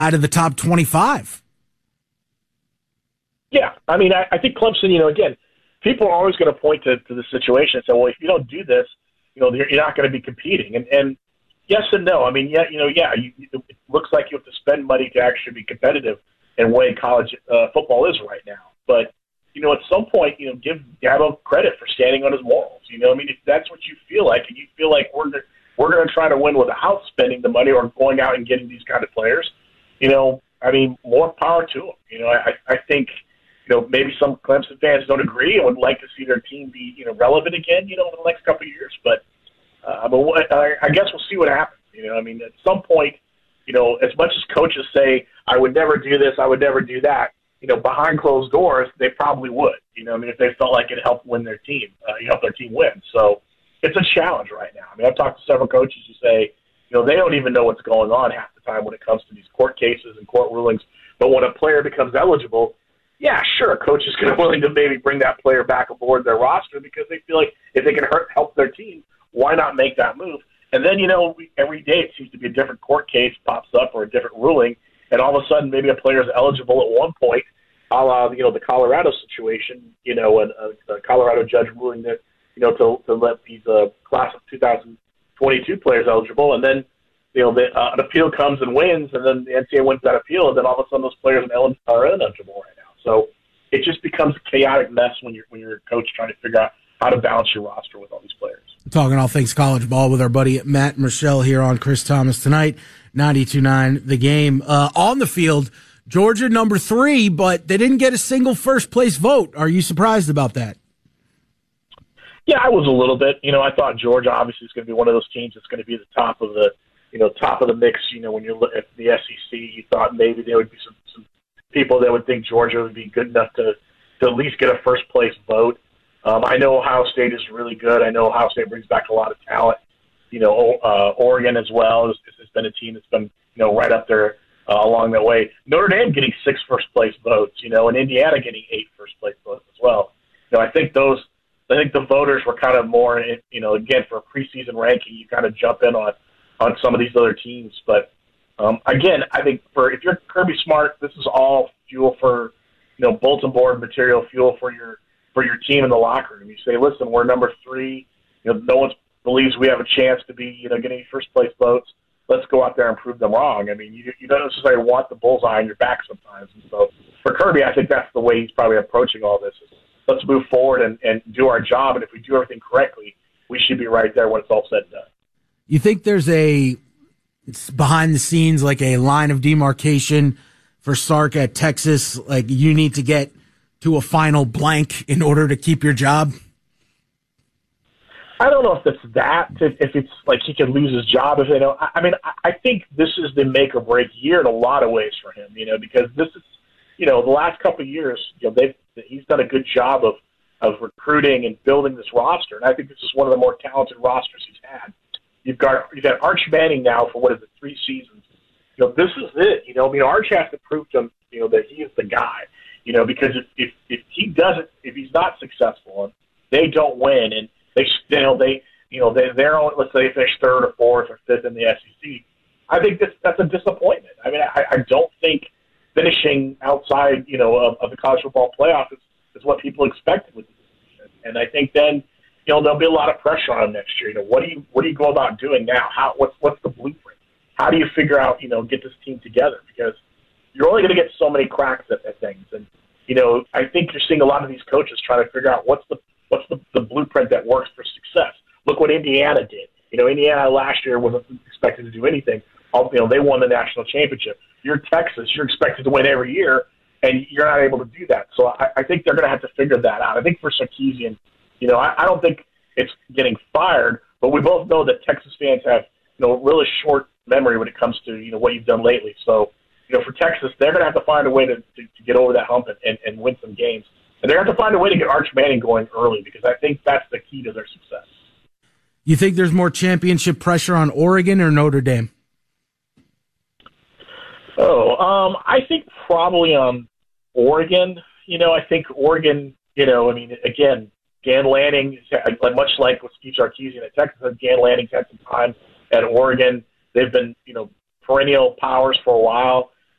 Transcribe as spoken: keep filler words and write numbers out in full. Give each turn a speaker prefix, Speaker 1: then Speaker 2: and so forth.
Speaker 1: out of the top twenty-five.
Speaker 2: Yeah, I mean, I, I think Clemson, you know, again, people are always going to point to, to the situation and say, well, if you don't do this, you know, you're, you're not going to be competing. And, and yes and no. I mean, yeah, you know, yeah, you, it looks like you have to spend money to actually be competitive in the way college uh, football is right now. But, you know, at some point, you know, give Dabo credit for standing on his morals. You know, I mean, if that's what you feel like, and you feel like we're we're going to try to win without spending the money or going out and getting these kind of players, you know, I mean, more power to them. You know, I, I think, you know, maybe some Clemson fans don't agree and would like to see their team be, you know, relevant again, you know, in the next couple of years. But, uh, but I, I guess we'll see what happens. You know, I mean, at some point, you know, as much as coaches say, I would never do this, I would never do that, you know, behind closed doors, they probably would. You know, I mean, if they felt like it helped win their team, uh, help their team win. So it's a challenge right now. I mean, I've talked to several coaches who say, you know, they don't even know what's going on half the time when it comes to these court cases and court rulings. But when a player becomes eligible, yeah, sure, a coach is going to be willing to maybe bring that player back aboard their roster because they feel like if they can hurt, help their team, why not make that move? And then, you know, every day it seems to be a different court case pops up or a different ruling, and all of a sudden maybe a player is eligible at one point, a la, you know, the Colorado situation, you know, and a, a Colorado judge ruling that, you know, to, to let these uh, class of two thousand twenty-two players eligible, and then, you know, the, uh, an appeal comes and wins, and then the N C double A wins that appeal, and then all of a sudden those players are ineligible right now. So it just becomes a chaotic mess when you're when you're a coach trying to figure out how to balance your roster with all these players.
Speaker 1: Talking all things college ball with our buddy Matt Michelle here on Chris Thomas tonight, ninety-two point nine The Game. Uh, on the field, Georgia number three, but they didn't get a single first place vote. Are you surprised about that?
Speaker 2: Yeah, I was a little bit. You know, I thought Georgia obviously is going to be one of those teams that's going to be the top of the, you know, top of the mix. You know, when you look at the S E C, you thought maybe there would be some, some people that would think Georgia would be good enough to, to at least get a first place vote. Um, I know Ohio State is really good. I know Ohio State brings back a lot of talent. You know, uh, Oregon as well has, has been a team that's been, you know, right up there uh, along that way. Notre Dame getting six first place votes, you know, and Indiana getting eight first place votes as well. You know, I think those, I think the voters were kind of more, you know, again, for a preseason ranking, you kind of jump in on, on some of these other teams. But um, again, I think for, if you're Kirby Smart, this is all fuel for, you know, bulletin board material, fuel for your, for your team in the locker room. You say, listen, we're number three. You know, no one believes we have a chance to be, you know, getting first place votes. Let's go out there and prove them wrong. I mean, you, you don't necessarily want the bullseye on your back sometimes. And so for Kirby, I think that's the way he's probably approaching all this. Is let's move forward and, and do our job. And if we do everything correctly, we should be right there when it's all said and done.
Speaker 1: You think there's a, it's behind the scenes, like a line of demarcation for Sark at Texas? Like you need to get to a final blank in order to keep your job?
Speaker 2: I don't know if it's that, if, if it's like he could lose his job if they don't. I, I mean, I, I think this is the make or break year in a lot of ways for him, you know, because this is, you know, the last couple of years, you know, they've, he's done a good job of, of recruiting and building this roster. And I think this is one of the more talented rosters he's had. You've got, you've got Arch Manning now for what is it, three seasons. You know, this is it. You know, I mean, Arch has to prove to him, you know, that he is the guy. You know, because if, if if he doesn't, if he's not successful and they don't win, and they you know they you know they they're on, let's say they finish third or fourth or fifth in the S E C, I think this that's a disappointment. I mean, I, I don't think finishing outside you know of, of the college football playoff is, is what people expected with this season. And I think then you know there'll be a lot of pressure on him next year. You know, what do you what do you go about doing now? How what's what's the blueprint? How do you figure out you know get this team together? Because you're only going to get so many cracks at, at things. And, you know, I think you're seeing a lot of these coaches trying to figure out what's the what's the, the blueprint that works for success. Look what Indiana did. You know, Indiana last year wasn't expected to do anything. All, you know, they won the national championship. You're Texas. You're expected to win every year, and you're not able to do that. So I, I think they're going to have to figure that out. I think for Sarkisian, you know, I, I don't think it's getting fired, but we both know that Texas fans have, you know, really short memory when it comes to, you know, what you've done lately. So, you know, for Texas, they're going to have to find a way to, to, to get over that hump and, and, and win some games. And they're going to have to find a way to get Arch Manning going early because I think that's the key to their success.
Speaker 1: You think there's more championship pressure on Oregon or Notre Dame?
Speaker 2: Oh, um, I think probably on Oregon. You know, I think Oregon, you know, I mean, again, Dan Lanning, much like with Steve Sarkisian at Texas, Dan Lanning's had some time at Oregon. They've been, you know, perennial powers for a while.